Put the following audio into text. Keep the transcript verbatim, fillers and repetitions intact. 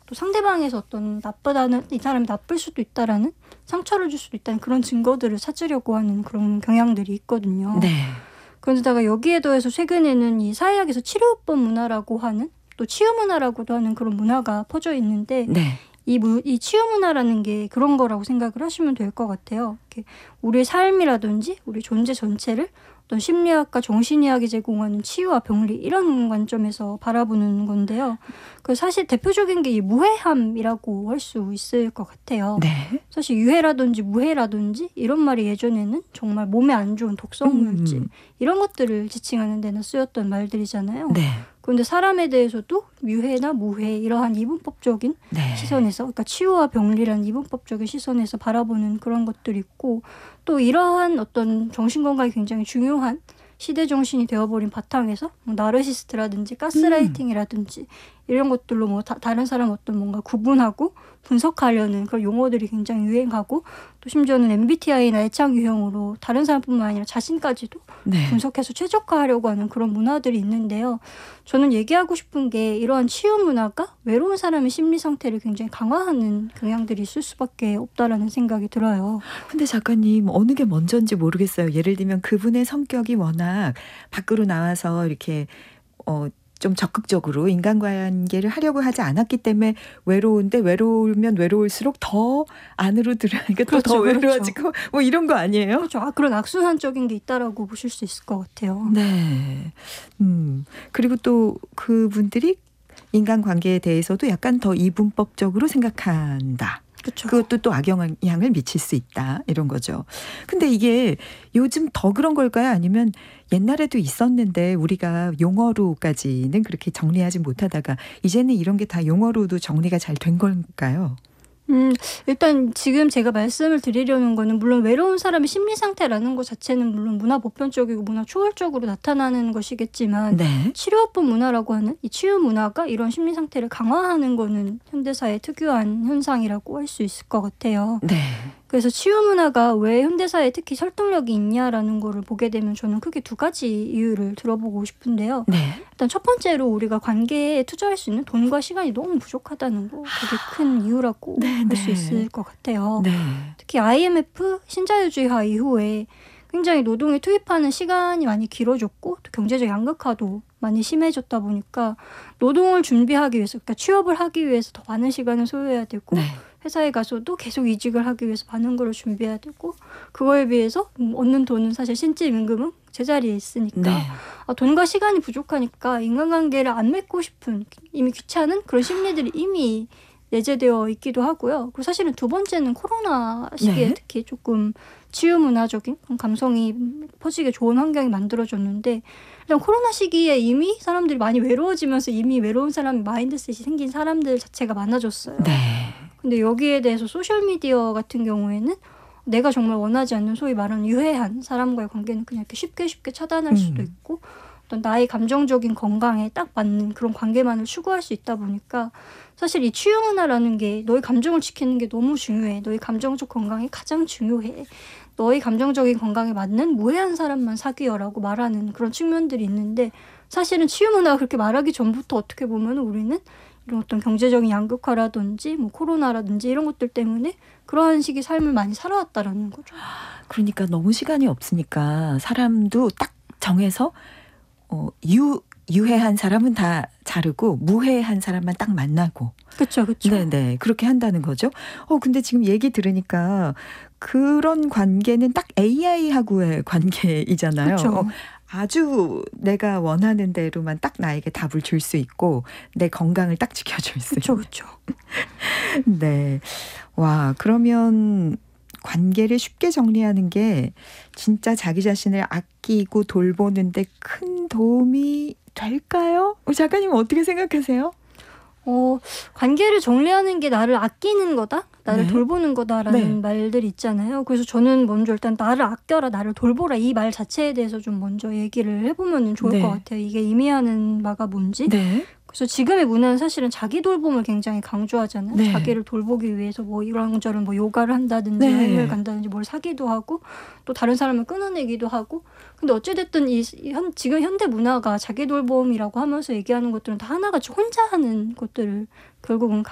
또 상대방에서 어떤 나쁘다는 이 사람이 나쁠 수도 있다라는 상처를 줄 수도 있다는 그런 증거들을 찾으려고 하는 그런 경향들이 있거든요. 네. 그런데다가 여기에 더해서 최근에는 이 사회학에서 치료요법 문화라고 하는 또 치유 문화라고도 하는 그런 문화가 퍼져 있는데 네. 이, 무, 이 치유 문화라는 게 그런 거라고 생각을 하시면 될 것 같아요. 이렇게 우리의 삶이라든지 우리 존재 전체를 어떤 심리학과 정신의학이 제공하는 치유와 병리 이런 관점에서 바라보는 건데요. 그 사실 대표적인 게 이 무해함이라고 할 수 있을 것 같아요. 네. 사실 유해라든지 무해라든지 이런 말이 예전에는 정말 몸에 안 좋은 독성 물질 음. 이런 것들을 지칭하는 데는 쓰였던 말들이잖아요. 네. 그런데 사람에 대해서도 유해나 무해 이러한 이분법적인 네. 시선에서 그러니까 치유와 병리라는 이분법적인 시선에서 바라보는 그런 것들이 있고 또 이러한 어떤 정신건강이 굉장히 중요한 시대 정신이 되어버린 바탕에서 뭐 나르시스트라든지 가스라이팅이라든지 이런 것들로 뭐 다, 다른 사람 어떤 뭔가 구분하고 분석하려는 그런 용어들이 굉장히 유행하고 또 심지어는 엠비티아이나 애착 유형으로 다른 사람뿐만 아니라 자신까지도 네. 분석해서 최적화하려고 하는 그런 문화들이 있는데요. 저는 얘기하고 싶은 게 이러한 치유 문화가 외로운 사람의 심리 상태를 굉장히 강화하는 경향들이 있을 수밖에 없다라는 생각이 들어요. 근데 작가님 어느 게 먼저인지 모르겠어요. 예를 들면 그분의 성격이 워낙 밖으로 나와서 이렇게 어 좀 적극적으로 인간관계를 하려고 하지 않았기 때문에 외로운데 외로우면 외로울수록 더 안으로 들어가니까 또 더 그렇죠, 외로워지고 그렇죠. 뭐 이런 거 아니에요? 그렇죠. 아, 그런 악순환적인 게 있다라고 보실 수 있을 것 같아요. 네. 음. 그리고 또 그분들이 인간관계에 대해서도 약간 더 이분법적으로 생각한다. 그렇죠. 그것도 또 악영향을 미칠 수 있다. 이런 거죠. 근데 이게 요즘 더 그런 걸까요? 아니면 옛날에도 있었는데 우리가 용어로까지는 그렇게 정리하지 못하다가 이제는 이런 게 다 용어로도 정리가 잘 된 걸까요? 음, 일단 지금 제가 말씀을 드리려는 거는 물론 외로운 사람의 심리 상태라는 것 자체는 물론 문화 보편적이고 문화 초월적으로 나타나는 것이겠지만 네. 치료요법 문화라고 하는 이 치유 문화가 이런 심리 상태를 강화하는 거는 현대사의 특유한 현상이라고 할 수 있을 것 같아요. 네. 그래서 치유 문화가 왜 현대사에 특히 설득력이 있냐라는 거를 보게 되면 저는 크게 두 가지 이유를 들어보고 싶은데요. 네. 일단 첫 번째로 우리가 관계에 투자할 수 있는 돈과 시간이 너무 부족하다는 거 그게 큰 이유라고 네, 할 수 네. 있을 것 같아요. 네. 특히 아이엠에프 신자유주의화 이후에 굉장히 노동에 투입하는 시간이 많이 길어졌고 또 경제적 양극화도 많이 심해졌다 보니까 노동을 준비하기 위해서 그러니까 취업을 하기 위해서 더 많은 시간을 소요해야 되고 네. 회사에 가서도 계속 이직을 하기 위해서 많은 걸 준비해야 되고 그거에 비해서 얻는 돈은 사실 신체임금은 제자리에 있으니까 네. 아, 돈과 시간이 부족하니까 인간관계를 안 맺고 싶은 이미 귀찮은 그런 심리들이 이미 내재되어 있기도 하고요. 그리고 사실은 두 번째는 코로나 시기에 네. 특히 조금 치유 문화적인 감성이 퍼지게 좋은 환경이 만들어졌는데 일단 코로나 시기에 이미 사람들이 많이 외로워지면서 이미 외로운 사람이 마인드셋이 생긴 사람들 자체가 많아졌어요. 네. 근데 여기에 대해서 소셜미디어 같은 경우에는 내가 정말 원하지 않는 소위 말하는 유해한 사람과의 관계는 그냥 이렇게 쉽게 쉽게 차단할 수도 음. 있고 어떤 나의 감정적인 건강에 딱 맞는 그런 관계만을 추구할 수 있다 보니까 사실 이 치유 문화라는 게 너의 감정을 지키는 게 너무 중요해. 너의 감정적 건강이 가장 중요해. 너의 감정적인 건강에 맞는 무해한 사람만 사귀어라고 말하는 그런 측면들이 있는데 사실은 치유 문화가 그렇게 말하기 전부터 어떻게 보면 우리는 이런 어떤 경제적인 양극화라든지 뭐 코로나라든지 이런 것들 때문에 그러한 식의 삶을 많이 살아왔다라는 거죠. 그러니까 너무 시간이 없으니까 사람도 딱 정해서 어, 유, 유해한 사람은 다 자르고 무해한 사람만 딱 만나고. 그렇죠. 그렇죠. 네네. 그렇게 한다는 거죠. 어, 근데 지금 얘기 들으니까 그런 관계는 딱 에이아이하고의 관계이잖아요. 그렇죠. 어, 아주 내가 원하는 대로만 딱 나에게 답을 줄 수 있고 내 건강을 딱 지켜줄 수 그렇죠. 있고. 그렇죠. 네. 와, 그러면 관계를 쉽게 정리하는 게 진짜 자기 자신을 아끼고 돌보는데 큰 도움이 될까요? 작가님은 어떻게 생각하세요? 어, 관계를 정리하는 게 나를 아끼는 거다? 나를 네. 돌보는 거다라는 네. 말들이 있잖아요. 그래서 저는 먼저 일단 나를 아껴라, 나를 돌보라 이 말 자체에 대해서 좀 먼저 얘기를 해보면 좋을 네. 것 같아요. 이게 의미하는 바가 뭔지. 네. 그래서 지금의 문화는 사실은 자기 돌봄을 굉장히 강조하잖아요. 네. 자기를 돌보기 위해서 뭐 이런저런 뭐 요가를 한다든지 네. 여행을 간다든지 뭘 사기도 하고 또 다른 사람을 끊어내기도 하고 근데 어찌됐든 이 현, 지금 현대 문화가 자기 돌봄이라고 하면서 얘기하는 것들은 다 하나같이 혼자 하는 것들을 결국은